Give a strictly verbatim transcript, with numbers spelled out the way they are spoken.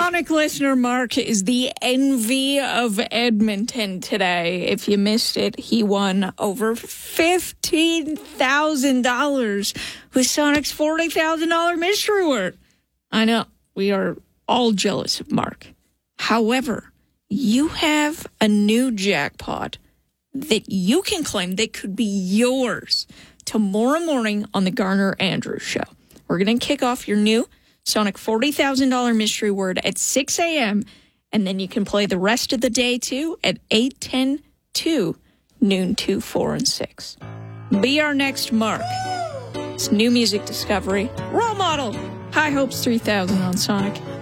Sonic listener Mark is the envy of Edmonton today. If you missed it, he won over fifteen thousand dollars with Sonic's forty thousand dollars mystery word. I know, we are all jealous of Mark. However, you have a new jackpot that you can claim that could be yours tomorrow morning on the Garner Andrews Show. We're going to kick off your new Sonic forty thousand dollars mystery word at six a.m., and then you can play the rest of the day, too, at eight, ten, two, noon, two, four, and six. Be our next Mark. It's new music discovery. Role model. High Hopes three thousand on Sonic.